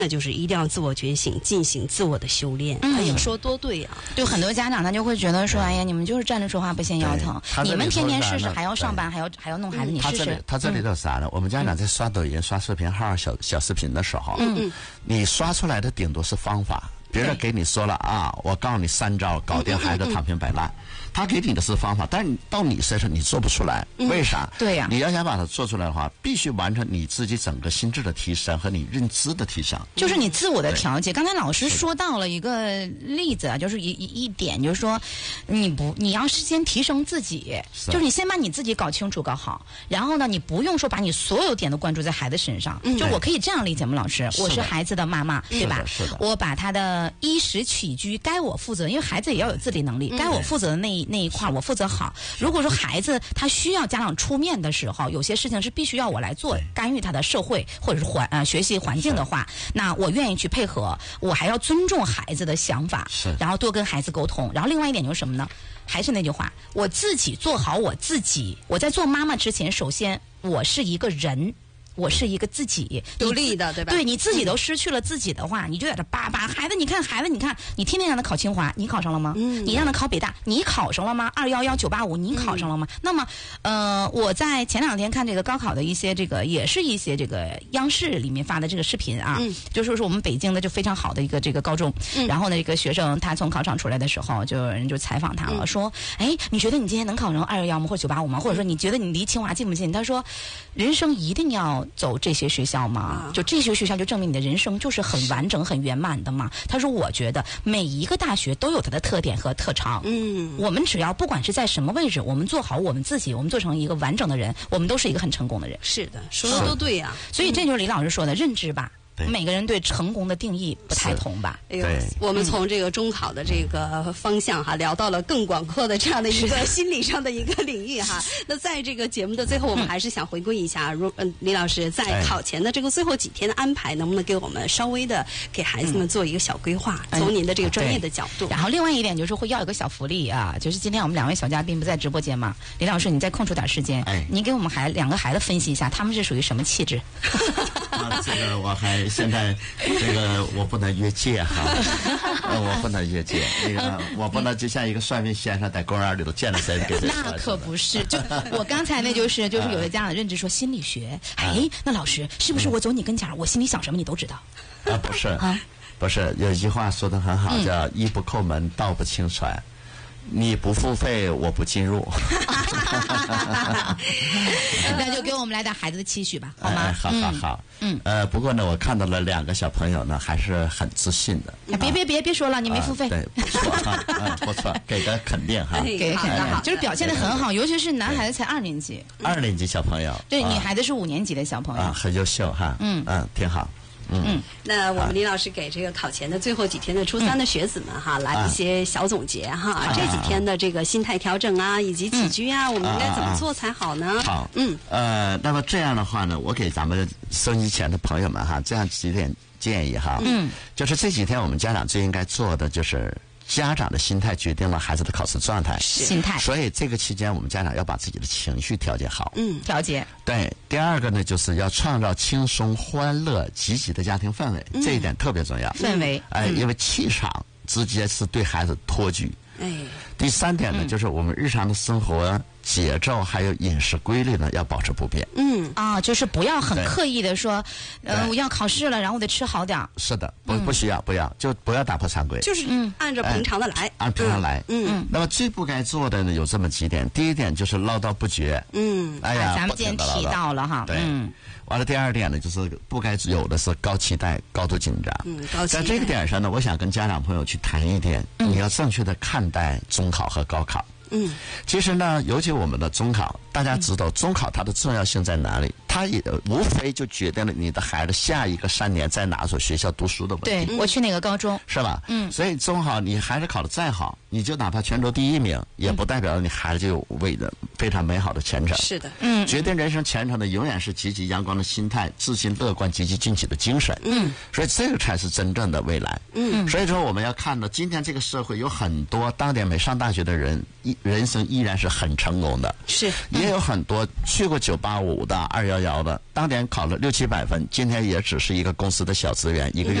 那就是一定要自我觉醒，进行自我的修炼。哎呀，说多对啊！ 就很多家长他就会觉得说，哎呀，你们就是站着说话不嫌腰疼，你们天天试试，还要上班，还要弄孩子，你试试。 他这里头啥呢？我们家长在刷抖音、刷视频号、小视频的时候，你刷出来的顶多是方法。别人给你说了啊，我告诉你3招搞定孩子躺平摆烂，他给你的是方法，但是到你身上你做不出来，为啥？ 对呀， 你要想把它做出来的话，必须完成你自己整个心智的提升和你认知的提升， 就是你自我的调节。刚才老师说到了一个例子啊，就是一点，就是说你要先提升自己，就是你先把你自己搞清楚搞好，然后呢，你不用说把你所有点都关注在孩子身上。就我可以这样理解吗？老师，我是孩子的妈妈，对吧？ 是的， 我把他的衣食起居该我负责，因为孩子也要有自理能力，该我负责的那一块我负责好。如果说孩子他需要家长出面的时候，有些事情是必须要我来做，干预他的社会或者是学习环境的话，那我愿意去配合，我还要尊重孩子的想法，然后多跟孩子沟通。然后另外一点就是什么呢？还是那句话，我自己做好我自己。我在做妈妈之前，首先我是一个人。我是一个自己独立的，对吧？ 对，你自己都失去了自己的话，你就在这叭孩子，你看，你天天让他考清华，你考上了吗？你让他考北大，你考上了吗？211、985，你考上了吗？那么，我在前2天看这个高考的一些也是一些央视里面发的这个视频啊，就是说我们北京的就非常好的一个高中，然后呢，这个学生他从考场出来的时候，就有人就采访他了，说，哎，你觉得你今天能考上211吗？或者985吗？或者说你觉得你离清华近不近？他说，人生一定要走这些学校吗？就这些学校就证明你的人生就是很完整很圆满的嘛。他说我觉得每一个大学都有它的特点和特长，我们只要不管是在什么位置，我们做好我们自己，我们做成一个完整的人，我们都是一个很成功的人。 是的，说的都对呀。 所以这就是李老师说的认知吧。每个人对成功的定义不太同吧？ 哎呦，我们从这个中考的这个方向哈，聊到了更广阔的这样的一个心理上的一个领域哈。那在这个节目的最后，我们还是想回归一下，李老师在考前的这个最后几天的安排，能不能给我们稍微的给孩子们做一个小规划？从您的这个专业的角度。 然后另外一点就是会要一个小福利啊，就是今天我们2位小嘉宾不在直播间嘛，李老师你再空出点时间，您给我们2个孩子分析一下，他们是属于什么气质？ 这个我还现在我不能越界哈，我不能越界，我不能就像一个算命先生在公园里头见了谁给谁。 那可不是，就我刚才那就是有的家长认知说心理学，那老师是不是我走你跟前，我心里想什么你都知道？ 不是不是，有一句话说得很好，叫“一不叩门，道不轻传”。你不付费，我不进入。 那就给我们来点孩子的期许吧，好吗？ 好。不过呢，我看到了2个小朋友呢，还是很自信的。 别说了，你没付费。 对，不错哈，不错，给个肯定哈。 给个肯定，就是表现得很好，尤其是男孩子才2年级。 2年级小朋友。对， 女孩子是5年级的小朋友。 很优秀哈。挺好。 那我们李老师给这个考前的最后几天的初3的学子们哈，来一些小总结哈。这几天的这个心态调整啊，以及起居啊，我们应该怎么做才好呢？ 好，那么这样的话呢，我给咱们收音机前的朋友们哈，这样几点建议哈。就是这几天我们家长最应该做的就是。家长的心态决定了孩子的考试状态， 心态。 所以这个期间，我们家长要把自己的情绪调节好。 调节。 对，第二个呢，就是要创造轻松、欢乐、积极的家庭氛围，这一点特别重要。 氛围。 因为气场直接是对孩子托举。第3点呢，就是我们日常的生活节奏还有饮食规律呢，要保持不变。 就是不要很刻意的说，我要考试了，然后我得吃好点。 是的，不需要，就不要打破常规， 就是按照平常的来， 按平常来。那么最不该做的呢，有这么几点。第一点就是唠叨不绝。哎呀， 咱们今天提到了哈。 对。完了，第2点呢，就是不该有的是高期待、高度紧张。在这个点上呢，我想跟家长朋友去谈一点，你要正确的看待中考和高考。其实呢，尤其我们的中考，大家知道中考它的重要性在哪里？它也无非就决定了你的孩子下一个3年在哪所学校读书的问题。 对，我去哪个高中， 是吧？所以中考你孩子考得再好， 你就哪怕全州第1名，也不代表你孩子就有非常美好的前程。 是的， 决定人生前程的永远是积极阳光的心态、自信乐观、积极进取的精神。所以这个才是真正的未来。所以说我们要看到今天这个社会有很多当年没上大学的人，人生依然是很成功的。 是， 也有很多去过985的、211的，当年考了600-700分，今天也只是一个公司的小职员，一个月